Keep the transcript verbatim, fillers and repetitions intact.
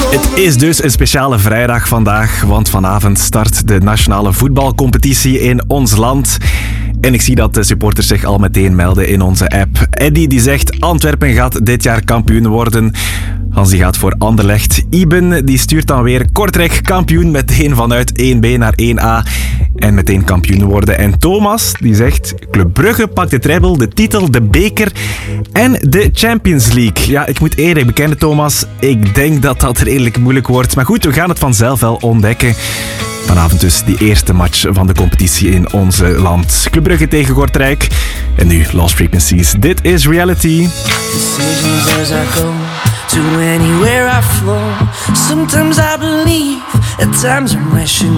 Het is dus een speciale vrijdag vandaag, want vanavond start de nationale voetbalcompetitie in ons land. En ik zie dat de supporters zich al meteen melden in onze app. Eddie die zegt, Antwerpen gaat dit jaar kampioen worden. Hans die gaat voor Anderlecht. Iben die stuurt dan weer Kortrijk kampioen, meteen vanuit één B naar één A. En meteen kampioen worden. En Thomas die zegt, Club Brugge pakt de treble, de titel, de beker en de Champions League. Ja, ik moet eerlijk bekennen, Thomas, ik denk dat dat redelijk moeilijk wordt. Maar goed, we gaan het vanzelf wel ontdekken. Vanavond dus die eerste match van de competitie in onze land. Club Brugge tegen Kortrijk. En nu Lost Frequencies. Dit is Reality. Decisions as I go to anywhere I flow. Sometimes I believe, at times I'm rational.